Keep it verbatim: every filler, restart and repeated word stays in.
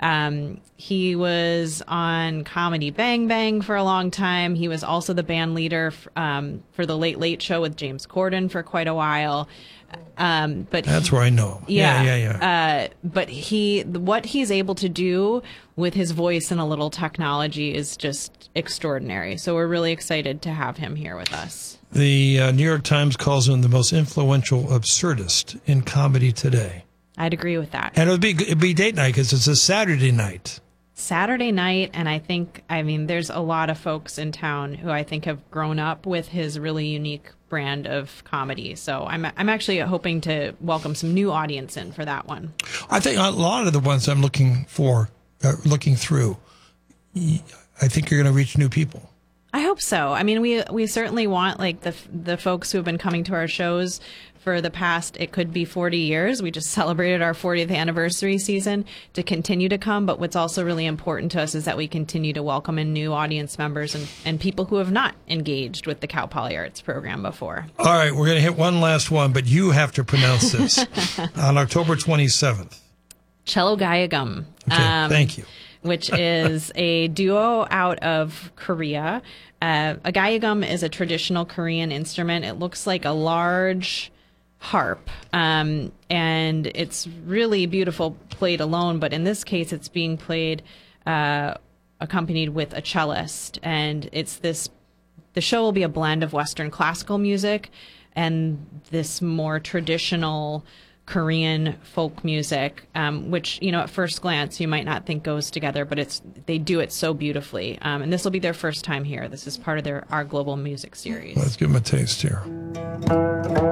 Um, he was on Comedy Bang Bang for a long time. He was also the band leader um, for the Late Late Show with James Corden for quite a while. Um, but that's he, where I know him. Yeah, yeah, yeah. yeah. Uh, but he, what he's able to do with his voice and a little technology is just extraordinary. So we're really excited to have him here with us. The uh, New York Times calls him the most influential absurdist in comedy today. I'd agree with that. And it would be it'd be date night because it's a Saturday night. Saturday night, and I think, I mean, there's a lot of folks in town who I think have grown up with his really unique brand of comedy. So I'm I'm actually hoping to welcome some new audience in for that one. I think a lot of the ones I'm looking for, uh, looking through, I think you're going to reach new people. I hope so. I mean, we we certainly want like the the folks who have been coming to our shows for the past, it could be forty years. We just celebrated our fortieth anniversary season to continue to come. But what's also really important to us is that we continue to welcome in new audience members and, and people who have not engaged with the Cal Poly Arts program before. All right, we're going to hit one last one, but you have to pronounce this. On October twenty-seventh. Chelogayagum. Okay, um, thank you. Which is a duo out of Korea. Uh, a gayagum is a traditional Korean instrument. It looks like a large harp, um, and it's really beautiful played alone, but in this case it's being played uh, accompanied with a cellist, and it's this the show will be a blend of Western classical music and this more traditional Korean folk music, um, which, you know, at first glance you might not think goes together, but it's they do it so beautifully. Um, and this will be their first time here. This is part of their our global music series. Let's give them a taste here.